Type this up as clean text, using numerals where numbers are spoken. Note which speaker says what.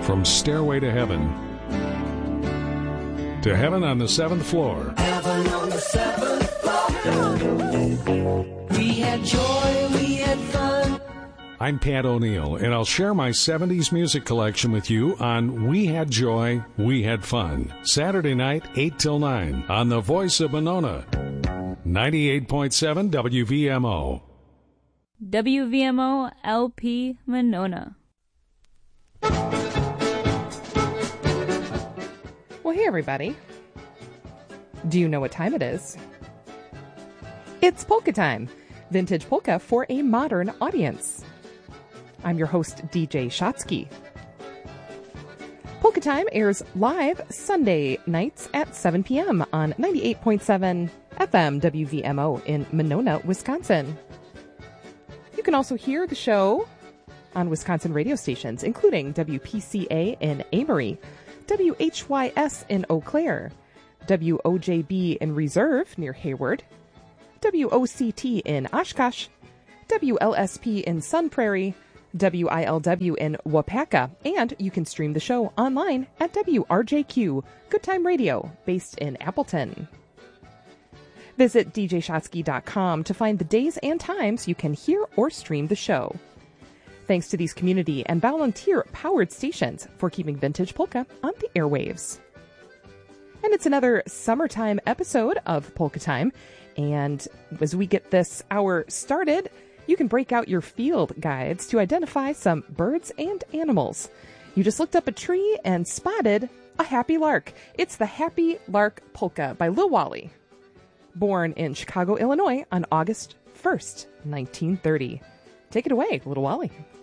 Speaker 1: From Stairway to Heaven on the 7th floor.
Speaker 2: Heaven on the 7th floor. We had joy, we had fun.
Speaker 1: I'm Pat O'Neill, and I'll share my 70s music collection with you on We Had Joy, We Had Fun. Saturday night, 8 till 9, on the Voice of Monona. 98.7 WVMO.
Speaker 3: WVMO LP Monona.
Speaker 4: Well, hey, everybody. Do you know what time it is? It's polka time. Vintage polka for a modern audience. I'm your host, DJ Shotsky. Polka Time airs live Sunday nights at 7 p.m. on 98.7 FM WVMO in Monona, Wisconsin. You can also hear the show on Wisconsin radio stations, including WPCA in Amory, WHYS in Eau Claire, WOJB in Reserve near Hayward, WOCT in Oshkosh, WLSP in Sun Prairie, WILW in Wapaka, and you can stream the show online at WRJQ, Good Time Radio, based in Appleton. Visit djshotsky.com to find the days and times you can hear or stream the show. Thanks to these community and volunteer-powered stations for keeping vintage polka on the airwaves. And it's another summertime episode of Polka Time. And as we get this hour started, you can break out your field guides to identify some birds and animals. You just looked up a tree and spotted a happy lark. It's the Happy Lark Polka by Lil Wally. Born in Chicago, Illinois on August 1st, 1930. Take it away, Little Wally.